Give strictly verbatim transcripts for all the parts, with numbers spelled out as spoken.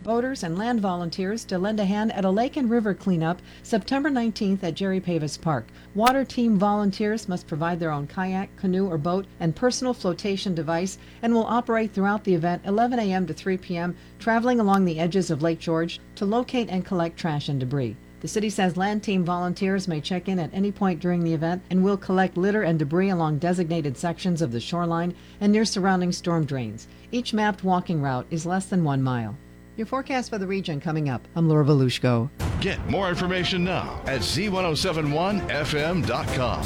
boaters, and land volunteers to lend a hand at a lake and river cleanup September nineteenth at Jerry Pavis Park. Water team volunteers must provide their own kayak, canoe, or boat and personal flotation device and will operate throughout the event eleven a.m. to three p.m., traveling along the edges of Lake George to locate and collect trash and debris. The city says land team volunteers may check in at any point during the event and will collect litter and debris along designated sections of the shoreline and near surrounding storm drains. Each mapped walking route is less than one mile. Your forecast for the region coming up. I'm Laura Volushko. Get more information now at Z ten seventy-one F M dot com.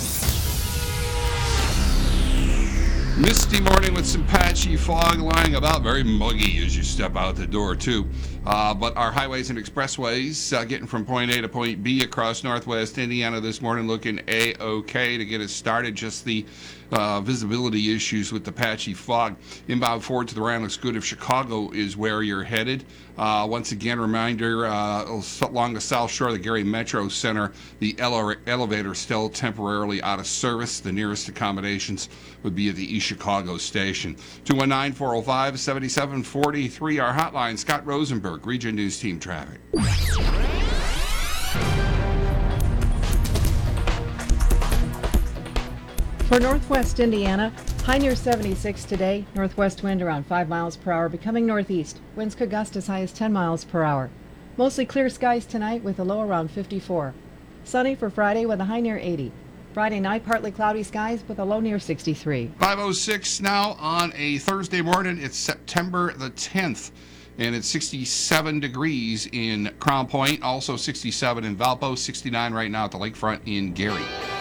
Misty morning with some patchy fog lying about, very muggy as you step out the door too. Uh, but our highways and expressways uh, getting from point A to point B across northwest Indiana this morning looking A-OK to get us started. Just the uh, visibility issues with the patchy fog. Inbound forward to the Rand looks good if Chicago is where you're headed. Uh, once again, reminder, uh, along the south shore of the Gary Metro Center, the ele- elevator still temporarily out of service. The nearest accommodations would be at the East Chicago station. two one nine, four oh five, seven seven four three, our hotline. Scott Rosenberg, Region News Team Traffic. For northwest Indiana, high near seventy-six today, northwest wind around five miles per hour, becoming northeast. Winds could gust as high as ten miles per hour. Mostly clear skies tonight with a low around fifty-four. Sunny for Friday with a high near eighty. Friday night, partly cloudy skies with a low near sixty-three. five oh six now on a Thursday morning. It's September the tenth, and it's sixty-seven degrees in Crown Point, also sixty-seven in Valpo, sixty-nine right now at the lakefront in Gary.